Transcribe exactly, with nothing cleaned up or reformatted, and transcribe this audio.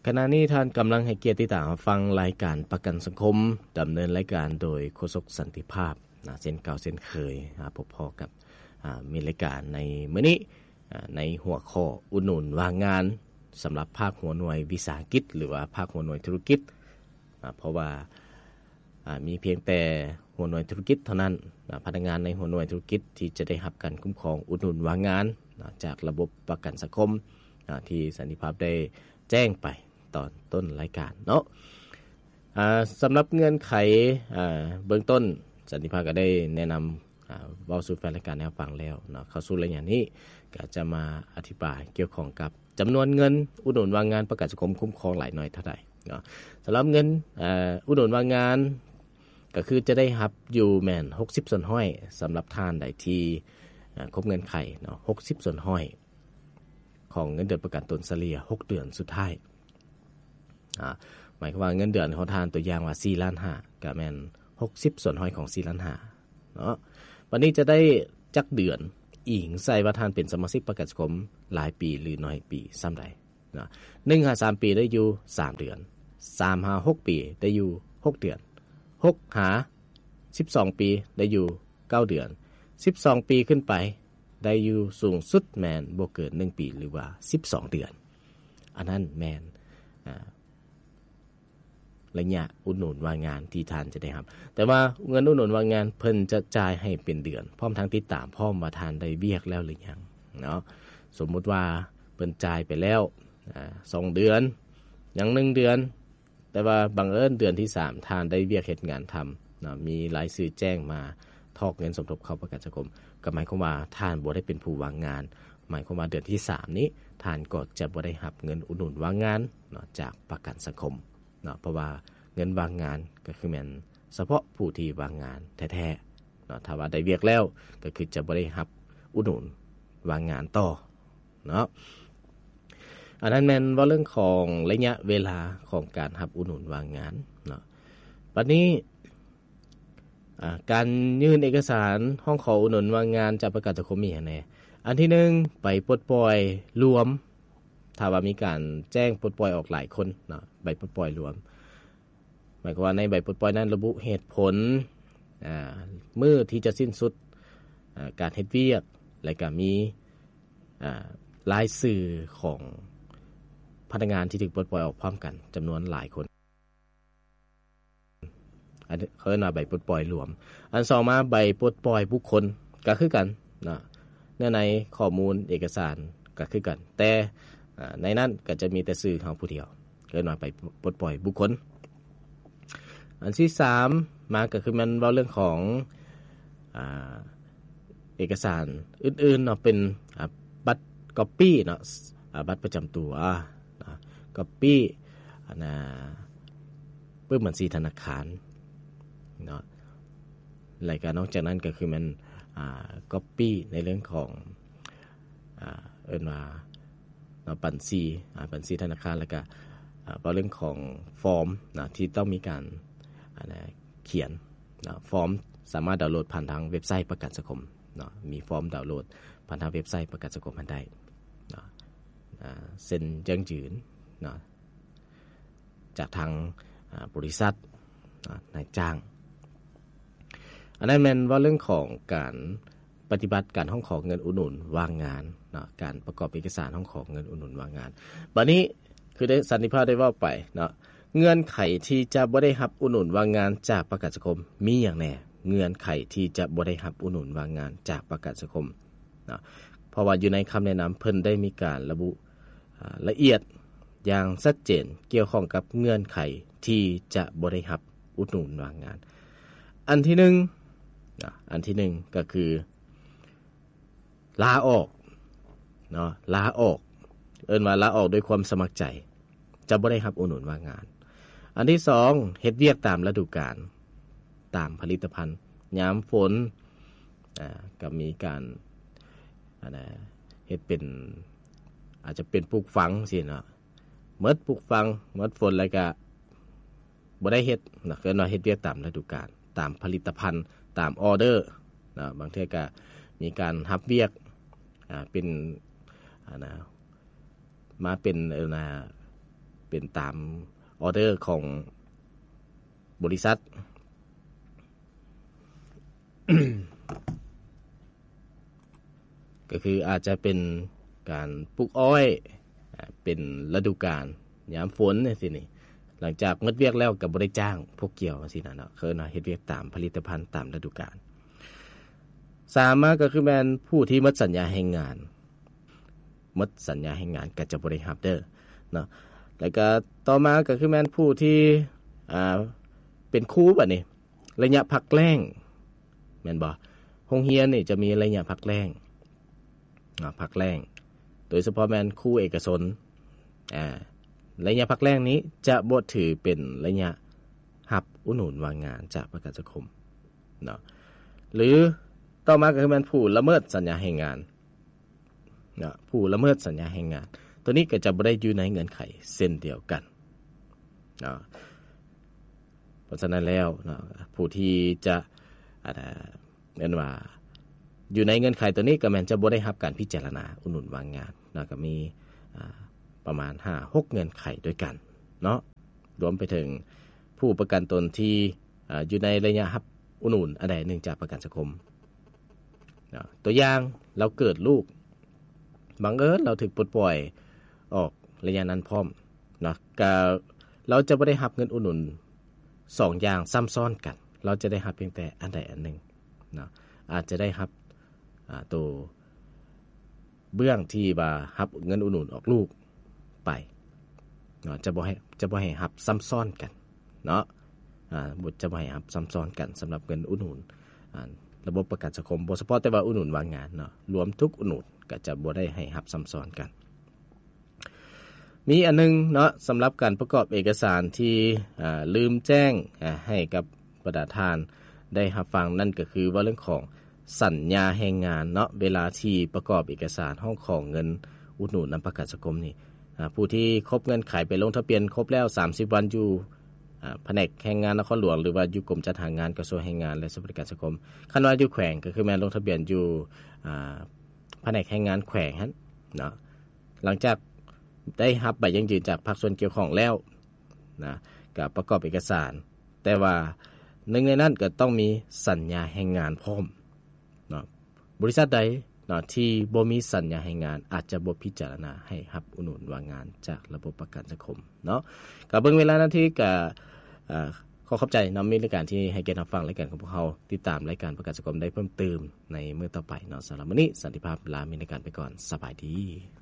ขณะนี้ท่านกำลังให้เกียรติติดตามฟังรายการประกันสังคมดำเนินรายการโดยโฆษกสันติภาพนะเช่นเก่าเช่นเคยพบพอกับมีรายการในมื้อนี้ในหัวข้ออุดหนุนว่างงานสำหรับภาคหัวหน่วยวิสาหกิจหรือว่าภาคหัวหน่วยธุรกิจเพราะว่ามีเพียงแต่หัวหน่วยธุรกิจเท่านั้นพนักงานในหัวหน่วยธุรกิจที่จะได้รับการคุ้มครองอุดหนุนว่างงานจากระบบประกันสังคมที่สันติภาพได้แจ้งไปตอนต้นรายการเนาะสำหรับเงื่อนไขเบื้องต้นสันติภาพก็ได้แนะนำเว้าสู่แฟนรายการแนวฟังแล้วเนาะเข้าสู่รายการนี้ก็จะมาอธิบายเกี่ยวข้องกับจำนวนเงินอุดหนุนว่างงานประกันสังคมคุ้มครองหลายหน่อยเท่าใดเนาะสำหรับเงินอุดหนุนว่างงานก็คือจะได้รับอยู่แม่นหกสิบส่วนห้อยสำหรับท่านใดที่ครบเงินไขเนาะหกสิบส่วนห้อยของเงินเดือนประกันตนเฉลี่ยหกเดือนสุดท้ายอ่าหมายความว่าเงินเดือนของทานตัวอย่างว่าสี่ล้านห้าก็แม่นหกสิบส่วนห้อยของสี่ล้านห้าเนาะวันนี้จะได้จักเดือนอิงใส่ว่าทานเป็นสมาชิกประกันสังคมหลายปีหรือน้อยปีส่ำใดเนาะหนึ่ง ห้า สามปีได้อยู่สามเดือนสาม ห้า หกปีได้อยู่หกเดือนหก หาสิบสองปีได้อยู่เก้าเดือนสิบสองปีขึ้นไปได้อยู่สูงสุดแม่นบ่เกินหนึ่งปีหรือว่าสิบสองเดือนอันนั้นแม่นอ่าระยะอุดหนุนว่างงานที่ท่านจะได้ครับแต่ว่าเงินอุดหนุนว่างงานเพิ่นจะจ่ายให้เป็นเดือนพร้อมทั้งติดตามพร้อมว่าท่านได้เวียกแล้วหรือยังเนาะสมมุติว่าเพิ่นจ่ายไปแล้วอ่าสองเดือนยังหนึ่งเดือนแต่ว่าบังเอิญเดือนที่สามท่านได้เวียกเฮ็ดงานทำนะมีรายชื่อแจ้งมาทอกเงินสมทบเข้าประกันสังคมก็หมายความว่าท่านบ่ได้เป็นผู้ว่างงานหมายความว่าเดือนที่สามนี้ท่านก็จะบ่ได้รับเงินอุดหนุนว่างงานเนาะจากประกันสังคมเนาะเพราะว่าเงินว่างงานก็คือแม่นเฉพาะผู้ที่ว่างงานแท้ๆเนาะถ้าว่าได้เวียกแล้วก็คือจะบ่ได้รับอุดหนุนว่างงานต่อเนาะอันนั้นแม่นว่าเรื่องของระยะเวลาของการรับอุดหนุนว่างงานเนาะบัดนี้การยื่นเอกสารห้องขออุดหนุนว่างงานจากประกันสังคมมีอย่างไรอันที่หนึ่งใบปลดปล่อยรวมถ้าว่ามีการแจ้งปลดปล่อยออกหลายคนเนาะใบปลดปล่อยรวมหมายความว่าในใบปลดปล่อยนั้นระบุเหตุผลอ่ามื้อที่จะสิ้นสุดอ่าการเฮ็ดเวียกและก็มีอ่ารายชื่อของพนักงานที่ถูกปลดปล่อยออกพร้อมกันจำนวนหลายคนอันเขาเรียกว่าใบปลดปล่อยรวมอันสองมาใบปลดปล่อยบุคคลก็คือกันนะเนื่องในข้อมูลเอกสารก็คือกันแต่ในนั้นก็จะมีแต่ชื่อของผู้เดียวเรียกว่าใบปลดปล่อยบุคคลอันที่สามมาก็คือมันเว้าเรื่องของอ่าเอกสารอื่นๆเนาะเป็นบัตรก๊อปปี้เนาะบัตรประจำตัวนะก๊อปปี้อันน่ะเปิ้นบัญชีธนาคารเนาะรายการนอกจากนั้นก็คือมันอ่าก๊อปปี้ในเรื่องของอ่าเอิ้นว่าเนาะบัญชีอ่าบัญชีธนาคารแล้วก็อ่าเรื่องของฟอร์มนะที่ต้องมีการอ่านะเขียนนะฟอร์มสามารถดาวน์โหลดผ่านทางเว็บไซต์ประกันสังคมเนาะมีฟอร์มดาวน์โหลดผ่านทางเว็บไซต์ประกันสังคมมันได้เนาะอ่าเซ็นยั่งยืนเนาะจากทางอ่าบริษัทนายจ้างอันนั้นแม่นว่าเรื่องของการปฏิบัติการห้องของเงินอุดหนุนว่างงานเนาะการประกอบเอกสารห้องของเงินอุดหนุนว่างงานบัดนี้คือได้สันติภาพได้เว้าไปเนาะเงื่อนไขที่จะบ่ได้รับอุดหนุนว่างงานจากประกันสังคมมีอย่างแน่เงื่อนไขที่จะบ่ได้รับอุดหนุนว่างงานจากประกันสังคมเนาะเพราะว่าอยู่ในคำแนะนำเพิ่นได้มีการระบุละเอียดอย่างชัดเจนเกี่ยวข้องกับเงื่อนไขที่จะบ่ได้รับอุดหนุนว่างงานอันที่หนึ่งอันที่หนึ่งก็คือลาออกเนาะลาออกเอิ้นว่าลาออกด้วยความสมัครใจจะบ่ได้รับอุดหนุนว่างงานอันที่สองเฮ็ดเวียกตามฤดูกาลตามผลิตภัณฑ์ยามฝนอ่าก็มีการอันน่ะเฮ็ดเป็นอาจจะเป็นปลูกฝังสิเนาะหมดปลูกฝังหมดฝนแล้วก็บ่ได้เฮ็ดนะเอิ้นว่าเฮ็ดเวียกตามฤดูกาลตามผลิตภัณฑ์ตามออเดอร์นะบางเทื่อก็มีการรับเวียกอ่าเป็นอ่านะมาเป็นเอ่อนะเป็นตามออเดอร์ของบริษัท ก็คืออาจจะเป็นการปลูกอ้อยเป็นฤดูกาลยามฝนจังซี่นี่หลังจากหมดเวียกแล้วก็บ่ได้จ้างพวกเกี่ยวจังซี่น่ะเนาะคือเนาะเฮ็ดเวียกตามผลิตภัณฑ์ตามฤดูกาลสามมาก็คือแม่นผู้ที่หมดสัญญาแรงงานหมดสัญญาแรงงานก็จะบ่ได้รับเด้อเนาะแล้วก็ต่อมาก็คือแม่นผู้ที่อ่าเป็นครูบัดนี้ระยะพักแล้งแม่นบ่โรงเรียนนี่จะมีระยะพักแล้งอ่าพักแล้งโดยเฉพาะแม่นครูเอกชนอ่าระยะพักแล้งนี้จะบ่ถือเป็นระยะรับอุดหนุนว่างงานจากประกันสังคมเนาะหรือต่อมาก็คือแม่นผู้ละเมิดสัญญาแรงงานเนาะผู้ละเมิดสัญญาแรงงานตัวนี้ก็จะบ่ได้อยู่ในเงื่อนไขเช่นเดียวกันเนาะเพราะฉะนั้นแล้วเนาะผู้ที่จะอ่าแม่นว่าอยู่ในเงื่อนไขตัวนี้ก็แม่นจะบ่ได้รับการพิจารณาอุดหนุนว่างงานเนาะก็มีอ่าประมาณ ห้าหก เงื่อนไขด้วยกันเนาะรวมไปถึงผู้ประกันตนที่อ่าอยู่ในระยะรับอุดหนุนอันใดหนึ่งจากประกันสังคมเนาะตัวอย่างเราเกิดลูกบังเอิญเราถูกปลดปล่อยออกระยะนั้นพร้อมเนาะก็เราจะบ่ได้รับเงินอุดหนุนสองอย่างซ้ำซ้อนกันเราจะได้รับเพียงแต่อันใดอันหนึ่งเนาะอาจจะได้รับอ่าตัวเบื้องที่ว่ารับเงินอุดหนุนออกลูกไปเนาะจะบ่ให้จะบ่ให้รับซ้ำซ้อนกันเนาะอ่าบ่จะบ่ให้รับซ้ำซ้อนกันสำหรับเงินอุดหนุนอ่าระบบประกันสังคมบ่เฉพาะแต่ว่าอุดหนุนว่างงานเนาะรวมทุกอุดหนุนก็จะบ่ได้ให้รับซ้ำซ้อนกันมีอันนึงเนาะสำหรับการประกอบเอกสารที่อ่าลืมแจ้งอ่าให้กับประธานได้รับฟังนั่นก็คือว่าเรื่องของสัญญาแรงงานเนาะเวลาที่ประกอบเอกสารห้องของเงินอุดหนุนนำประกันสังคมนี่อ่าผู้ที่ครบเงื่อนไขไปลงทะเบียนครบแล้วสามสิบวันอยู่อ่าแผนกแรงงานนครหลวงหรือว่าอยู่กรมจัดหางานกระทรวงแรงงานและสวัสดิการสังคมคันว่าอยู่แขวงก็คือแม่นลงทะเบียนอยู่อ่าแผนกแรงงานแขวงหั่นเนาะหลังจากได้รับใบยังยืนจากภาคส่วนเกี่ยวข้องแล้วนะก็ประกอบเอกสารแต่ว่าหนึ่งในนั้นก็ต้องมีสัญญาแรงงานพร้อมเนาะบริษัทใดเนาะที่บ่มีสัญญาแรงงานอาจจะบ่พิจารณาให้รับอุดหนุนว่างงานจากระบบประกันสังคมเนาะก็เบิ่งเวลานาทีก็อ่าขอขอบใจนำมีรายการที่ให้เกียรติรับฟังรายการของพวกเราติดตามรายการประกันสังคมได้เพิ่มเติมในมื้อต่อไปเนาะสำหรับมื้อนี้สันติภาพลามีรายการไปก่อนสบายดี